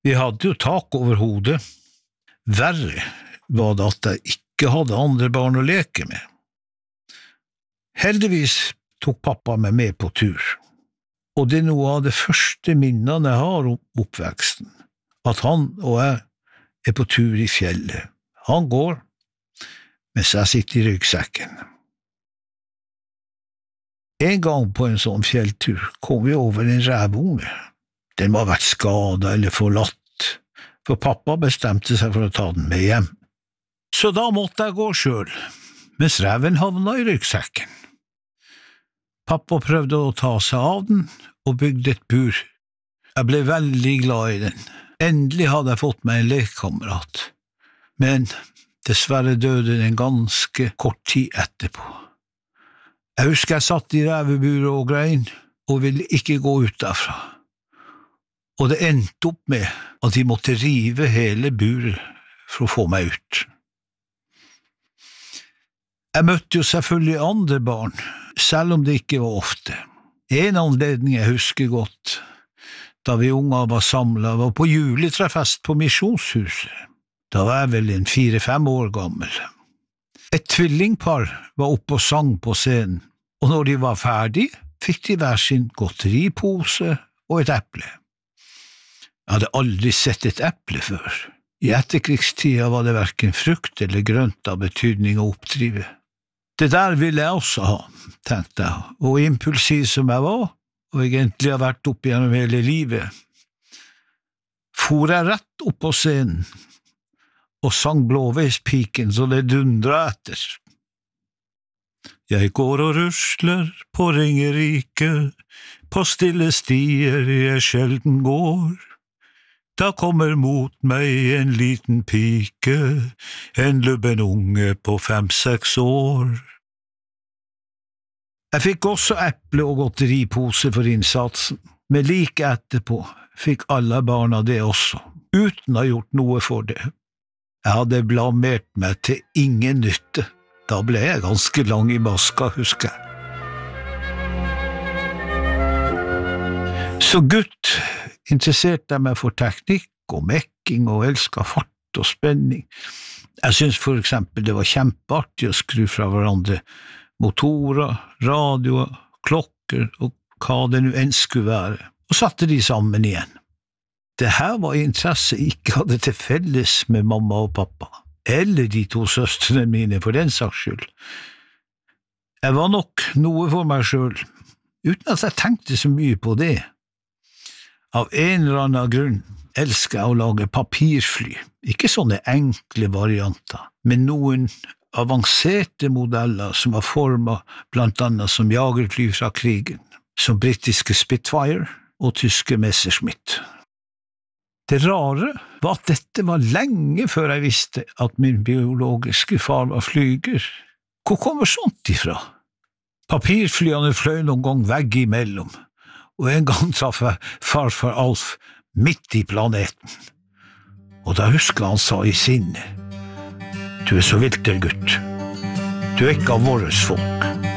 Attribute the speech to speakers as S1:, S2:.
S1: Vi hadde jo tak over hodet. Verre var det at jeg ikke hadde andre barn å leke med. Heldigvis tok pappa meg med på tur, og det er noe av det første minnene jeg har om oppveksten, at han og jeg er på tur i fjellet. Han går, mens jeg sitter i ryggsekken. En gang på en sånn fjelltur kom vi over en revunge. Den må ha vært skadet eller forlatt, for pappa bestemte seg for å ta den med hjem. Så da måtte jeg gå selv, mens reven havna i ryggsekken. Pappa prøvde å ta seg av den og bygde et bur. Jeg ble veldig glad i den. Endelig hadde jeg fått meg en lekekamerat. Men dessverre døde den ganske kort tid etterpå. Jeg husker jeg satt i reveburet og grein, og ville ikke gå ut derfra. Og det endte opp med at de måtte rive hele buret for å få meg ut. Jeg møtte jo selvfølgelig andre barn, selv om det ikke var ofte. En anledning jeg husker godt, da vi unger var samlet, var på juletrefest på Misjonshuset. Da var jeg vel en 4-5 år gammel. Et tvillingpar var oppe og sang på scenen, og når de var ferdig, fikk de hver sin godteripose og et eple. Jeg hadde aldri sett et eple før. I etterkrigstida var det hverken frukt eller grønt av betydning å oppdrive. Det der ville jeg også ha, tenkte jeg, og impulsiv som jeg var, og egentlig har vært opp gjennom hele livet, for jeg rett opp på scenen og sang Blåveispiken så det dundra etter. Jeg går og rusler på Ringerike, på stille stier jeg sjelden går. Da kommer mot meg en liten pike, en lubben unge på 5-6 år. Jeg fikk også eple og godteripose for innsatsen, men like etterpå fikk alle barna det også, uten å ha gjort noe for det. Jeg hadde blamert meg til ingen nytte. Da ble jeg ganske lang i maska, husker jeg. Så gutt interesserte jeg meg for teknikk og mekking og elsket fart og spenning. Jeg synes for eksempel det var kjempeartig å skru fra hverandre motorer, radioer, klokker og hva det nu enn skulle være, og satte de sammen igjen. Det her var interesse jeg ikke hadde til felles med mamma og pappa, eller de 2 søstrene mine for den saks skyld. Jeg var nok noe for meg selv, uten at jeg tenkte så mye på det. Av en eller annen grunn elsker jeg å lage papirfly, ikke sånne enkle varianter, men noen avanserte modeller som var formet blant annet som jagerfly fra krigen, som britiske Spitfire og tyske Messerschmitt. Det rare var at dette var lenge før jeg visste at min biologiske far var flyger. Hvor kommer sånt ifra? Papirflyene fløy noen gang vegg imellom, og en gang traff jeg farfar Alf midt i planeten. Og da husker han sa i sinne, «Du er så vilter, gutt. Du er ikke av våres folk.»